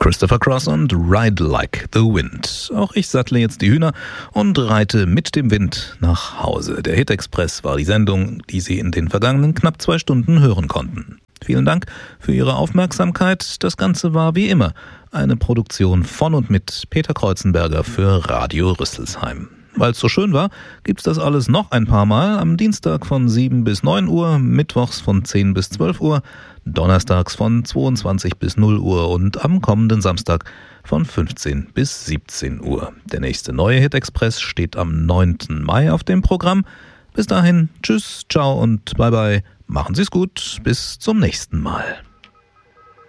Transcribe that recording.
Christopher Cross und Ride Like the Wind. Auch ich sattle jetzt die Hühner und reite mit dem Wind nach Hause. Der Hit Express war die Sendung, die Sie in den vergangenen knapp 2 Stunden hören konnten. Vielen Dank für Ihre Aufmerksamkeit. Das Ganze war wie immer eine Produktion von und mit Peter Kreuzenberger für Radio Rüsselsheim. Weil es so schön war, gibt's das alles noch ein paar Mal am Dienstag von 7 bis 9 Uhr, mittwochs von 10 bis 12 Uhr, donnerstags von 22 bis 0 Uhr und am kommenden Samstag von 15 bis 17 Uhr. Der nächste neue Hit Express steht am 9. Mai auf dem Programm. Bis dahin, tschüss, ciao und bye bye. Machen Sie's gut, bis zum nächsten Mal.